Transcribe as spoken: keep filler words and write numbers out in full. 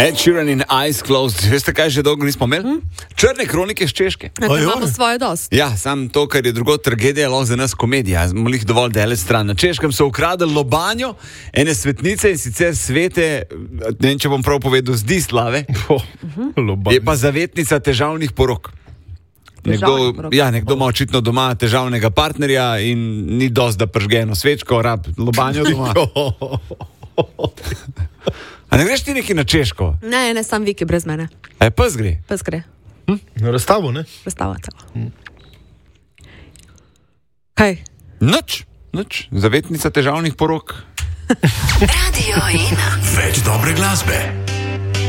Ed Sheeran in Eyes Closed. Veste, kaj že dolgo nismo imeli? Hmm? Črne kronike z Češke. Ja, imamo svoje dost. Ja, sam to, kar je drugo tragedija, lahko za nas komedija. Smo jih dovolj daleč stran. Na Češkem so ukradli lobanjo ene svetnice in sicer svete, ne vem, če bom prav povedal, Zdislave. Oh, je pa zavetnica težavnih porok. Nekdo, ja, nekdo ima očitno doma težavnega partnerja in ni dosti, da pržge eno svečko, rab lobanjo doma. A ne greš ti neki na Češko? Ne, ne, sam Viki brez mene. E, pes gre? Pes gre. Hm? Na razstavo, ne? Razstava celo. Hm. Kaj? Nič, nič. Zavetnica težavnih porok. Radio Ena. Več dobre glasbe.